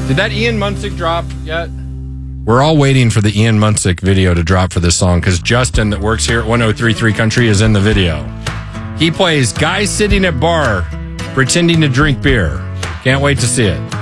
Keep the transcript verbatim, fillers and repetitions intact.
Did that Ian Munsick drop yet? We're all waiting for the Ian Munsick video to drop for this song because Justin, that works here at one oh three point three Country, is in the video. He plays guys sitting at bar pretending to drink beer. Can't wait to see it.